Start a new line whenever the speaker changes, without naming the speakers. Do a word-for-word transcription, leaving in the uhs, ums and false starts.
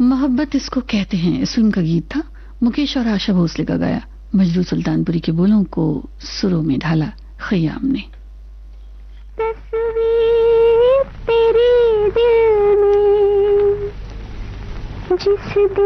मोहब्बत इसको कहते हैं, इस फिल्म का गीत था। मुकेश और आशा भोसले का गाया। मजरू सुल्तानपुरी के बोलों को सुरों में ढाला खयाम ने।
तस्वीर तेरे दिल में जिस दिल